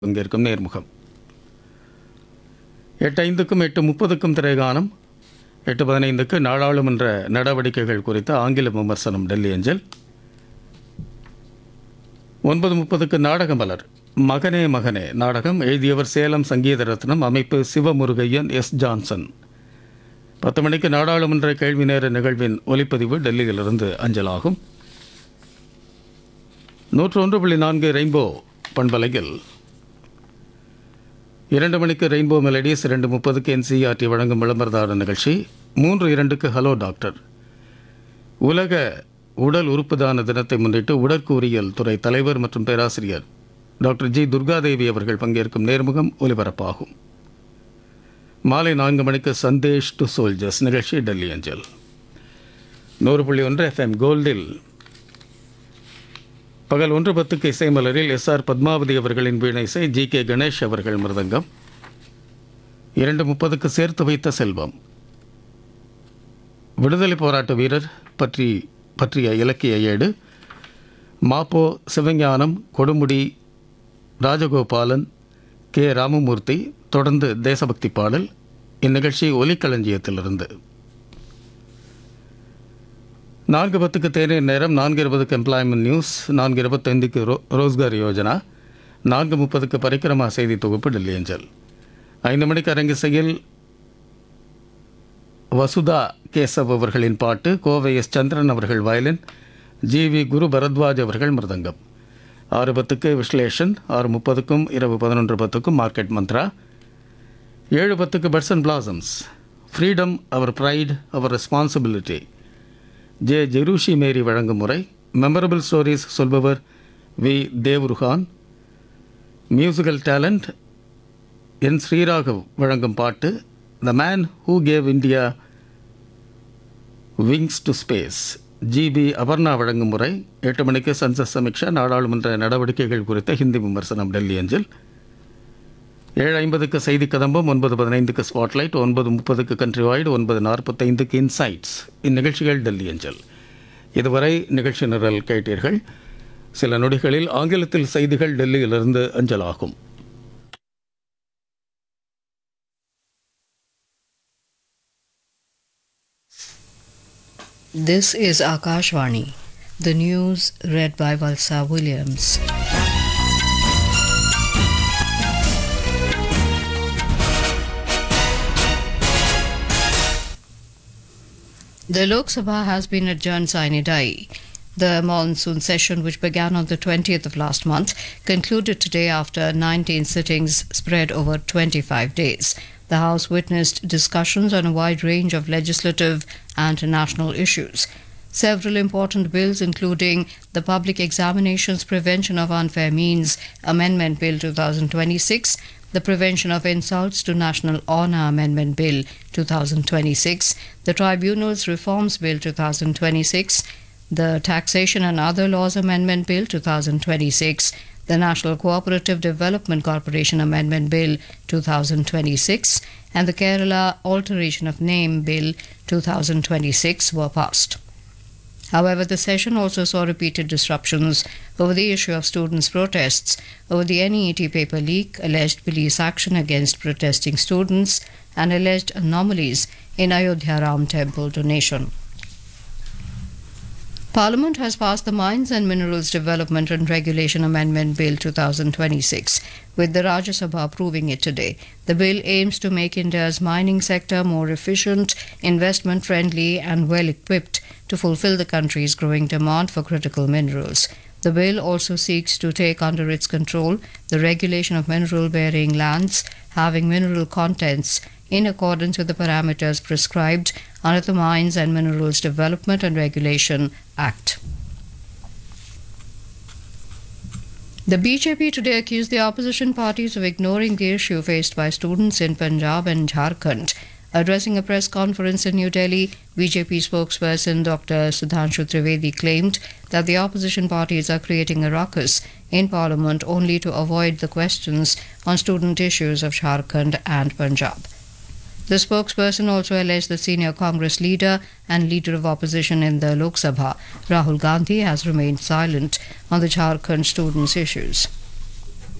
பங்கேற்கும் நேர்முகம் 8:05க்கும் 8:30க்கும் திரைகானம். 8:15க்கு நாடாளுமன்ற நடவடிக்கைகள் குறித்த ஆங்கில விமர்சனம் டெல்லி அஞ்சல். 9:30க்கு நாடக மலர். மகனே மகனே நாடகம் எழுதியவர் சேலம் சங்கீத ரத்னம், அமைப்பு சிவமுருகையன், எஸ். ஜான்சன். 10 மணிக்கு நாடாளுமன்ற கேள்வி நேர நிகழ்வின் ஒலிப்பதிவு டெல்லியிலிருந்து அஞ்சலாகும். 101.4 ரெயின்போ பண்பலையில் 2 மணிக்கு ரெயின்போ மெலடிஸ், 2:30க்கு NCERT வழங்கும் விளம்பரதார நிகழ்ச்சி, 3:02க்கு ஹலோ டாக்டர். உலக உடல் உறுப்பு தான தினத்தை முன்னிட்டு உடற்கூறியல் துறை தலைவர் மற்றும் பேராசிரியர் டாக்டர் ஜி. துர்காதேவி அவர்கள் பங்கேற்கும் நேர்முகம் ஒலிபரப்பாகும். மாலை 4 மணிக்கு சந்தேஷ் டு சோல்ஜர்ஸ் நிகழ்ச்சி டெல்லி அஞ்சல். 100.1 FM கோல்டில் பகல் 1:10க்கு இசைமலரில் SR பத்மாவதி அவர்களின் வீணை இசை, GK கணேஷ் அவர்கள் மிருதங்கம். 2:30க்கு சேர்த்து வைத்த செல்வம். விடுதலை போராட்ட வீரர் பற்றிய இலக்கிய ஏடு. மாப்போ சிவஞானம், கொடுமுடி ராஜகோபாலன், கே. ராமமூர்த்தி. தொடர்ந்து தேசபக்தி பாடல். இந்நிகழ்ச்சி ஒலிக்களஞ்சியத்திலிருந்து. 4:10க்கு தேநீர் நேரம். 4:20க்கு எம்ப்ளாய்மெண்ட் நியூஸ். 4:25க்கு ரோஸ்கார் யோஜனா. 4:30க்கு பரிக்கிரமா செய்தி தொகுப்பு டெல்லி அஞ்சல். 5 மணிக்கு அரங்கிசையில் வசுதா கேசவ் அவர்களின் பாட்டு, கோவை எஸ். சந்திரன் அவர்கள் வயலின், GV குரு பரத்வாஜ் அவர்கள் மிருதங்கம். 6:10க்கு விஸ்லேஷன். 6:30க்கும் இரவு 11:10க்கும் market Mantra. 7:10க்கு puts and blossoms. Freedom, our fried, our responsibility. J. ஜெருஷி மேரி வழங்கும் முறை. Memorable stories சொல்பவர் we. தேவ்ருஹான். Musical talent என். ஸ்ரீராகவ் வழங்கும் பாட்டு, the man who cave India wings to space. GB Aparna வழங்கும் முறை. 8 மணிக்கு சன்சஸ் சமீக்ஷா, நாடாளுமன்ற நடவடிக்கைகள் குறித்த ஹிந்தி விமர்சனம் டெல்லி அஞ்சல். 7:50க்கு செய்தி கதம்பம். 9:15க்கு spotlight. 9:30க்கு country void. 9:45க்கு insights. இந்நிகழ்ச்சிகள் Delhi அஞ்சல். இதுவரை நிகழ்ச்சி நிரல் கேட்டீர்கள். சில நொடிகளில் ஆங்கிலத்தில் செய்திகள் டெல்லியிலிருந்து அஞ்சலாகும். This is Akashvani. The news read by Valsa Williams. The Lok Sabha has been adjourned sine die. The monsoon session, which began on the 20th of last month, concluded today after 19 sittings spread over 25 days. The House witnessed discussions on a wide range of legislative and national issues. Several important bills, including the Public Examinations Prevention of Unfair Means Amendment Bill 2026, the Prevention of Insults to National Honour Amendment Bill 2026, the Tribunals Reforms Bill 2026, the Taxation and Other Laws Amendment Bill 2026, the National Cooperative Development Corporation Amendment Bill 2026, and the Kerala Alteration of Name Bill 2026 were passed. However, the session also saw repeated disruptions over the issue of students' protests over the NEET paper leak, alleged police action against protesting students, and alleged anomalies in Ayodhya Ram Temple donation. Parliament has passed the Mines and Minerals Development and Regulation Amendment Bill 2026, with the Rajya Sabha approving it today. The bill aims to make India's mining sector more efficient, investment-friendly and well-equipped to fulfill the country's growing demand for critical minerals. The bill also seeks to take under its control the regulation of mineral-bearing lands having mineral contents in accordance with the parameters prescribed under the Mines and Minerals Development and Regulation Act. The BJP today accused the opposition parties of ignoring the issue faced by students in Punjab and Jharkhand. Addressing a press conference in New Delhi, BJP spokesperson Dr. Sudhanshu Trivedi claimed that the opposition parties are creating a ruckus in Parliament only to avoid the questions on student issues of Jharkhand and Punjab. The spokesperson also alleged the senior Congress leader and leader of opposition in the Lok Sabha, Rahul Gandhi, has remained silent on the Jharkhand students' issues.